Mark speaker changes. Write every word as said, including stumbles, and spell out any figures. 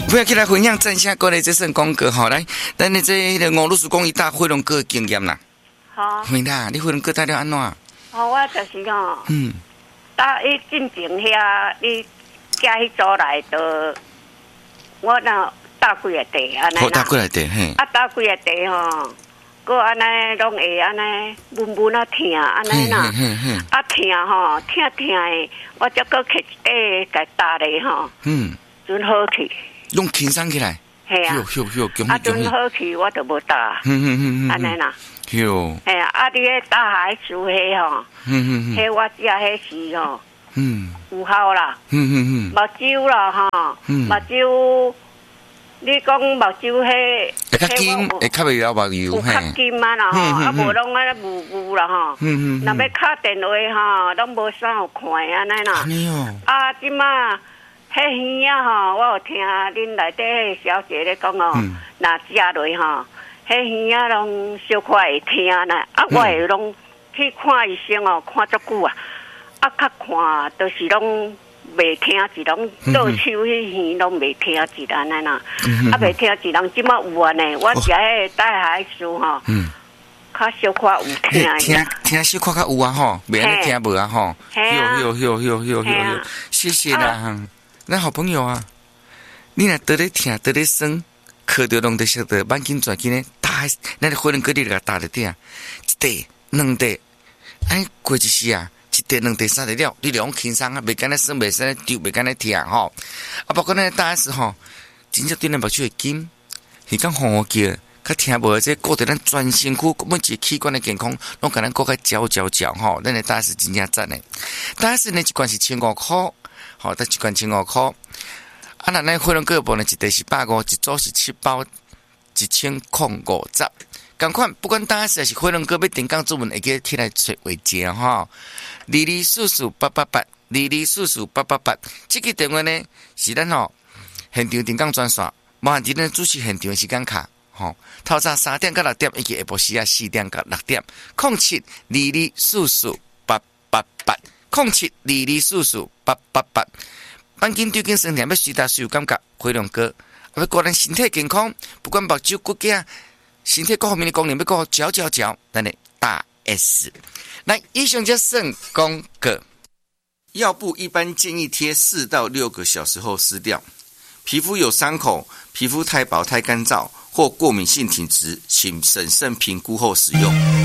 Speaker 1: 不要起来分享真下过来这份功课好来，咱你这个吴律师讲一大火龙哥的经验啦。
Speaker 2: 好。
Speaker 1: 对啦，你火龙哥带了安怎？
Speaker 2: 好，我就是吼，
Speaker 1: 嗯，
Speaker 2: 打伊进前遐，你加迄组来的，我那打几个地安尼啦。
Speaker 1: 好，打几个地嘿。
Speaker 2: 啊，打几个地吼，佮安尼拢会安尼闷闷啊疼安尼啦。啊疼吼，疼疼的，我则佮摕一块甲打咧吼。嗯。准好去。
Speaker 1: 用轻松起来。
Speaker 2: 系啊。
Speaker 1: 哟哟哟，
Speaker 2: 啊，准好去，我就无打。嗯嗯嗯嗯。安尼啦。
Speaker 1: 哟。
Speaker 2: 哎呀，啊！你迄大海树迄吼，嗯嗯嗯，迄我食迄时吼，嗯，有效啦，嗯嗯嗯，目睭啦吼，嗯，目睭，你讲目睭迄，
Speaker 1: 会较金，会较袂了目睭，
Speaker 2: 有较金啊啦吼，啊无拢安尼雾雾啦吼，嗯嗯，若要敲电话吼，拢无啥有看安尼啦，安尼哦，啊，即马迄耳啊吼，我有听恁内底迄小姐咧讲哦，若食落吼。迄耳啊，拢小可会听啦，啊，我会拢去看医生哦，看足久啊，啊，较看都是拢袂听一拢，倒手迄耳拢袂听一安尼啦，啊，袂听一人，即马有安尼，我食迄带海树吼，较小可有听。
Speaker 1: 听听小可较有啊吼，袂安尼听无啊吼，哟哟哟哟哟哟，谢谢啦，咱好朋友啊，你若得咧听得咧生。磕着拢得晓得，慢紧转紧呢，打，咱的火龙哥你甲打得定，一地两地，哎，过一时啊，一地两地三地了，你两轻松啊，袂干那生，袂使丢，袂干那听吼。啊，包括那打时吼，真正对咱目睭会紧，是讲吼叫，较听无这顾着咱全身躯每一个器官的健康，拢甲咱顾较焦焦焦吼，咱的打是真正赞的。打时呢一罐是千五块，吼，得一罐千五块。啊，那咱火龙果部呢，一袋是百五，一组是七包，一千空五十。同款，不管打是还是火龙果，要订购主文，会记起来找位置哈。二二四四八八八，二二四四八八八。这个电话呢，是咱吼现场订购专线，无限制咱主持现场的时间卡，吼。透早三点到六点，以及下晡时啊四点到六点，空七二二四四八八八，空七二二四四八八八。慢紧对紧身体，要随打随有感觉，火龙果，要顾咱身体健康，不管目睭骨架，身体各方面的功能，要顾好嚼嚼嚼，咱的大 S。来，以上就肾功课。药布一般建议贴四到六个小时后撕掉。皮肤有伤口、皮肤太薄太干燥或过敏性体质，请审慎评估后使用。